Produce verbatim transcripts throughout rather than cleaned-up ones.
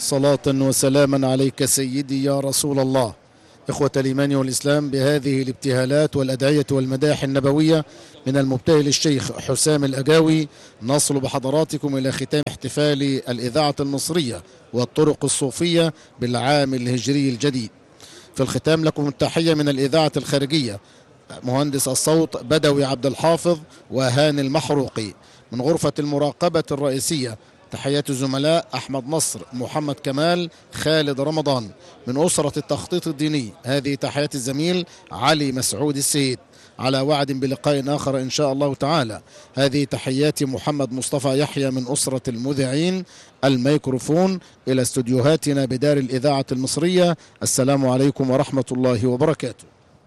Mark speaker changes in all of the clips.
Speaker 1: صلاة وسلاما عليك سيدي يا رسول الله. إخوة الإيمان والإسلام، بهذه الابتهالات والأدعية والمداح النبوية من المبتهل الشيخ حسام الأجاوي نصل بحضراتكم إلى ختام احتفال الإذاعة المصرية والطرق الصوفية بالعام الهجري الجديد. في الختام لكم التحية من الإذاعة الخارجية، مهندس الصوت بدوي عبد الحافظ وهاني المحروقي. من غرفة المراقبة الرئيسية تحيات الزملاء أحمد نصر، محمد كمال، خالد رمضان. من أسرة التخطيط الديني هذه تحيات الزميل علي مسعود السيد. على وعد بلقاء آخر إن شاء الله تعالى. هذه تحيات محمد مصطفى يحيى من أسرة المذيعين. الميكروفون إلى استوديوهاتنا بدار الإذاعة المصرية. السلام عليكم ورحمة الله وبركاته.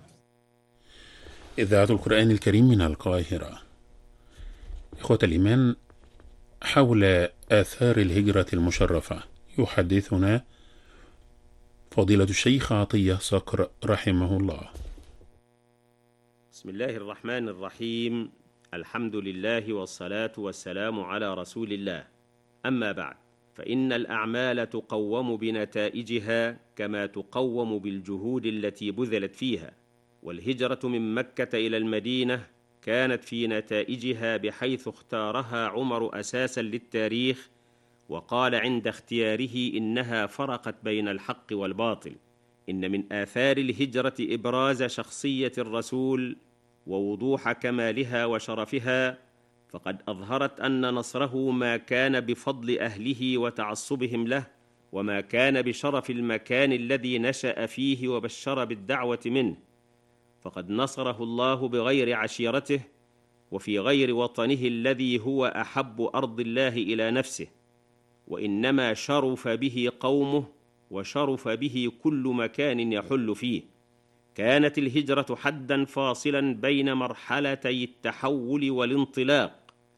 Speaker 2: إذاعة القرآن الكريم من القاهرة. إخوة الإيمان، حول آثار الهجرة المشرفة يحدثنا فضيلة الشيخ عطية صقر رحمه الله.
Speaker 3: بسم الله الرحمن الرحيم. الحمد لله والصلاة والسلام على رسول الله. أما بعد، فإن الأعمال تقوم بنتائجها كما تقوم بالجهود التي بذلت فيها، والهجرة من مكة إلى المدينة كانت في نتائجها بحيث اختارها عمر أساسا للتاريخ، وقال عند اختياره إنها فرقت بين الحق والباطل. إن من آثار الهجرة إبراز شخصية الرسول ووضوح كمالها وشرفها، فقد أظهرت أن نصره ما كان بفضل أهله وتعصبهم له، وما كان بشرف المكان الذي نشأ فيه وبشر بالدعوة منه. فقد نصره الله بغير عشيرته وفي غير وطنه الذي هو أحب أرض الله إلى نفسه، وإنما شرف به قومه وشرف به كل مكان يحل فيه. كانت الهجرة حداً فاصلاً بين مرحلتي التحول والانطلاق.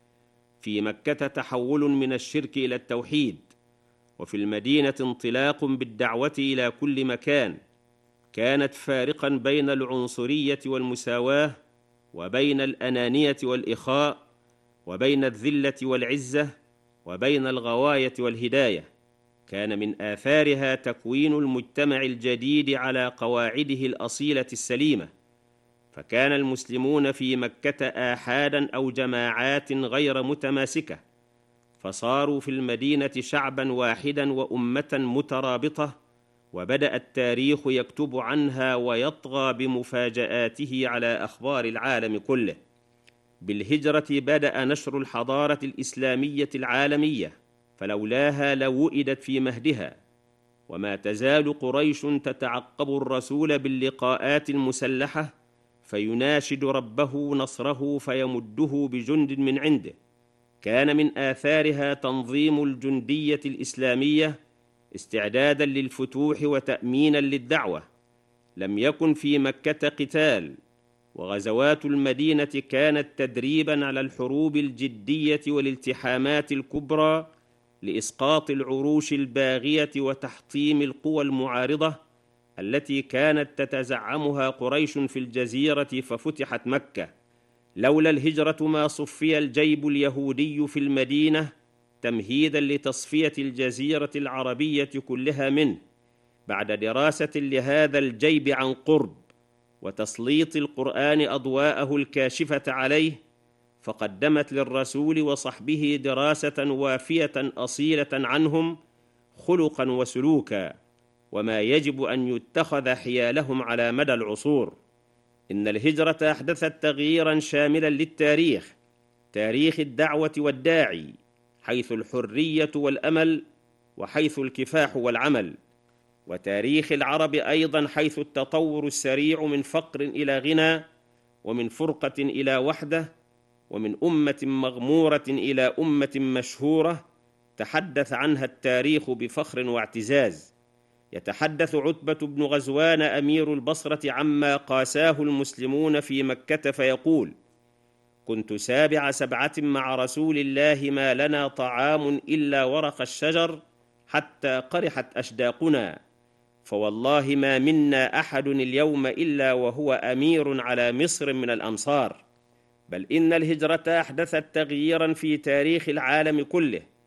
Speaker 3: في مكة تحول من الشرك إلى التوحيد، وفي المدينة انطلاق بالدعوة إلى كل مكان. كانت فارقاً بين العنصرية والمساواة، وبين الأنانية والإخاء، وبين الذلة والعزة، وبين الغواية والهداية. كان من آثارها تكوين المجتمع الجديد على قواعده الأصيلة السليمة، فكان المسلمون في مكة آحاداً أو جماعات غير متماسكة، فصاروا في المدينة شعباً واحداً وأمة مترابطة، وبدأ التاريخ يكتب عنها ويطغى بمفاجآته على أخبار العالم كله. بالهجرة بدأ نشر الحضارة الإسلامية العالمية، فلولاها لوئدت في مهدها. وما تزال قريش تتعقب الرسول باللقاءات المسلحة، فيناشد ربه نصره فيمده بجند من عنده. كان من آثارها تنظيم الجندية الإسلامية استعدادا للفتوح وتأمينا للدعوة. لم يكن في مكة قتال، وغزوات المدينة كانت تدريبا على الحروب الجدية والالتحامات الكبرى لإسقاط العروش الباغية وتحطيم القوى المعارضة التي كانت تتزعمها قريش في الجزيرة ففتحت مكة. لولا الهجرة ما صفي الجيب اليهودي في المدينة تمهيدا لتصفية الجزيرة العربية كلها منه. بعد دراسة لهذا الجيب عن قرب وتسليط القرآن أضواءه الكاشفة عليه، فقدمت للرسول وصحبه دراسة وافية أصيلة عنهم خلقا وسلوكا، وما يجب أن يتخذ حيالهم على مدى العصور. إن الهجرة أحدثت تغييرا شاملا للتاريخ، تاريخ الدعوة والداعي، حيث الحرية والأمل، وحيث الكفاح والعمل، وتاريخ العرب أيضا، حيث التطور السريع من فقر إلى غنى، ومن فرقة إلى وحدة، ومن أمة مغمورة إلى أمة مشهورة تحدث عنها التاريخ بفخر واعتزاز. يتحدث عتبة بن غزوان أمير البصرة عما قاساه المسلمون في مكة فيقول: كنت سابع سبعة مع رسول الله ما لنا طعام إلا ورق الشجر حتى قرحت أشداقنا، فوالله ما منا أحد اليوم إلا وهو أمير على مصر من الأمصار. بل إن الهجرة أحدثت تغييرا في تاريخ العالم كله،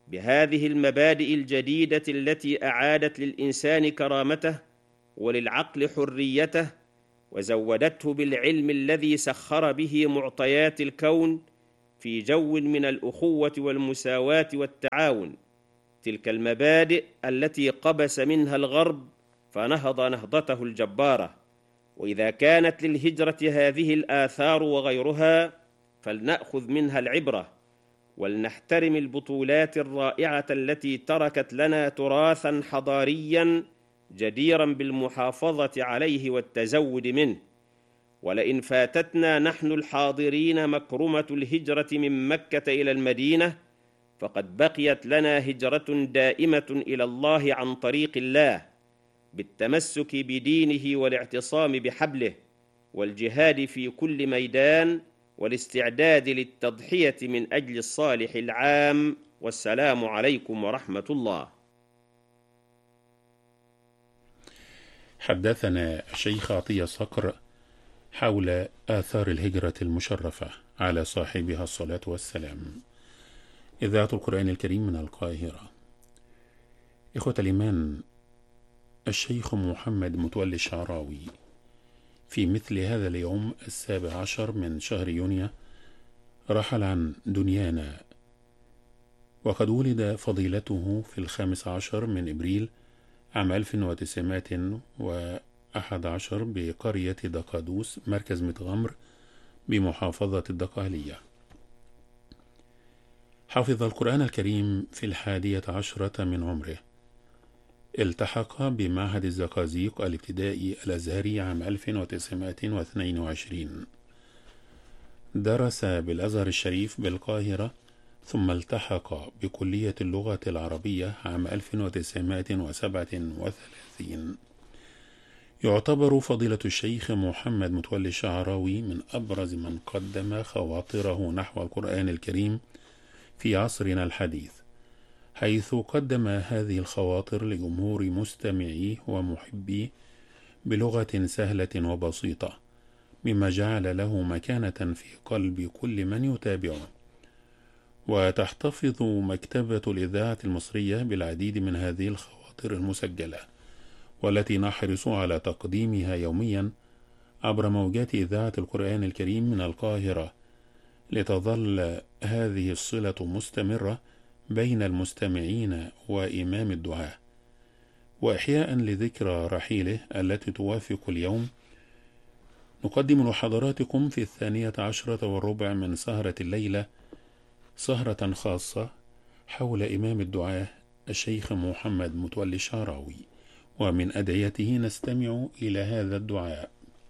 Speaker 3: بهذه المبادئ الجديدة التي أعادت للإنسان كرامته وللعقل حريته، وزودته بالعلم الذي سخر به معطيات الكون في جو من الأخوة والمساواة والتعاون. تلك المبادئ التي قبس منها الغرب فنهض نهضته الجبارة. وإذا كانت للهجرة هذه الآثار وغيرها فلنأخذ منها العبرة، ولنحترم البطولات الرائعة التي تركت لنا تراثا حضاريا جديرا بالمحافظة عليه والتزود منه. ولئن فاتتنا نحن الحاضرين مكرمة الهجرة من مكة إلى المدينة فقد بقيت لنا هجرة دائمة إلى الله عن طريق الله، بالتمسك بدينه والاعتصام بحبله والجهاد في كل ميدان والاستعداد للتضحية من أجل الصالح العام. والسلام عليكم ورحمة الله.
Speaker 2: حدثنا الشيخ عطية صقر حول آثار الهجرة المشرفة على صاحبها الصلاة والسلام. إذاعة القرآن الكريم من القاهرة. إخوة الإيمان، الشيخ محمد متولي الشعراوي في مثل هذا اليوم السابع عشر من شهر يونيو رحل عن دنيانا، وقد ولد فضيلته في الخامس عشر من إبريل عام ألف وتسعمائة وأحد عشر بقرية دقادوس مركز متغمر بمحافظة الدقهلية. حفظ القرآن الكريم في الحادية عشرة من عمره. التحق بمعهد الزقازيق الابتدائي الأزهري عام ألف وتسعمائة واثنين وعشرين. درس بالأزهر الشريف بالقاهرة، ثم التحق بكلية اللغة العربية عام ألف وتسعمائة وسبعة وثلاثين. يعتبر فضيلة الشيخ محمد متولي الشعراوي من أبرز من قدم خواطره نحو القرآن الكريم في عصرنا الحديث، حيث قدم هذه الخواطر لجمهور مستمعيه ومحبيه بلغة سهلة وبسيطة، مما جعل له مكانة في قلب كل من يتابعه. وتحتفظ مكتبة الإذاعة المصرية بالعديد من هذه الخواطر المسجلة، والتي نحرص على تقديمها يوميا عبر موجات إذاعة القرآن الكريم من القاهرة، لتظل هذه الصلة مستمرة بين المستمعين وإمام الدعاء. وإحياء لذكرى رحيله التي توافق اليوم، نقدم لحضراتكم في الثانية عشرة والربع من سهرة الليلة سهرة خاصة حول إمام الدعاء الشيخ محمد متولي الشعراوي، ومن أدعيته نستمع إلى هذا الدعاء.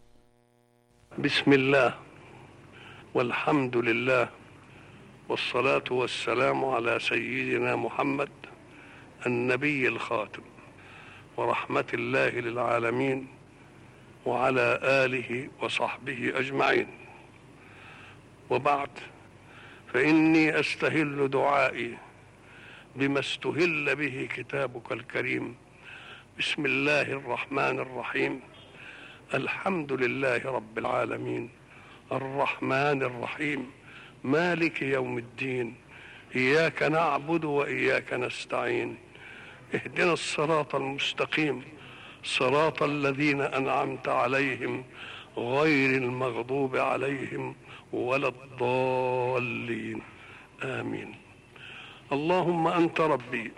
Speaker 4: بسم الله والحمد لله، والصلاة والسلام على سيدنا محمد النبي الخاتم، ورحمة الله للعالمين، وعلى آله وصحبه أجمعين. وبعد، فإني أستهل دعائي بما استهل به كتابك الكريم. بسم الله الرحمن الرحيم. الحمد لله رب العالمين، الرحمن الرحيم، مالك يوم الدين، إياك نعبد وإياك نستعين، اهدنا الصراط المستقيم، صراط الذين أنعمت عليهم غير المغضوب عليهم ولا الضالين، آمين. اللهم أنت ربي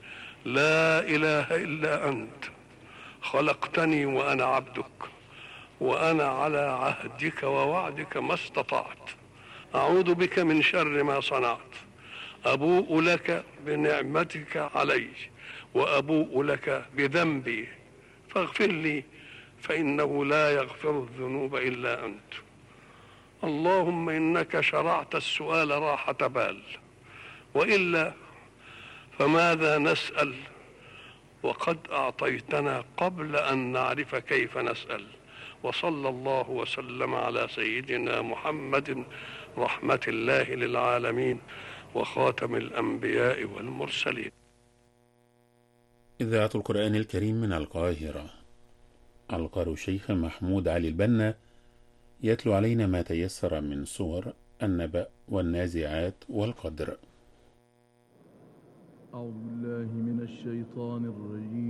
Speaker 4: لا إله إلا أنت، خلقتني وأنا عبدك، وأنا على عهدك ووعدك ما استطعت، أعوذ بك من شر ما صنعت، أبوء لك بنعمتك علي وأبوء لك بذنبي فاغفر لي، فإنه لا يغفر الذنوب إلا أنت. اللهم إنك شرعت السؤال راحة بال، وإلا فماذا نسأل وقد أعطيتنا قبل أن نعرف كيف نسأل. وصلى الله وسلم على سيدنا محمد رحمة الله للعالمين وخاتم الأنبياء والمرسلين.
Speaker 2: إذاعة القرآن الكريم من القاهرة. القارئ الشيخ محمود علي البنا يتلو علينا ما تيسر من سور النبأ والنازعات والقدر.
Speaker 5: أعوذ بالله من الشيطان الرجيم